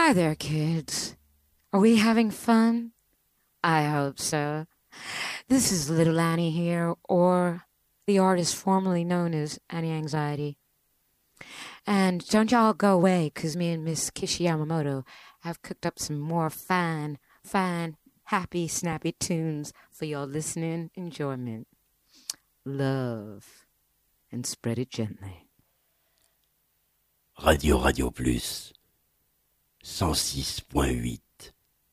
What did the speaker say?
Hi there, kids. Are we having fun? I hope so. This is Little Annie here, or the artist formerly known as Annie Anxiety. And don't y'all go away, 'cause me and Miss Kishi Yamamoto have cooked up some more fine, happy, snappy tunes for your listening enjoyment. Love, and spread it gently. Radio Plus 106.8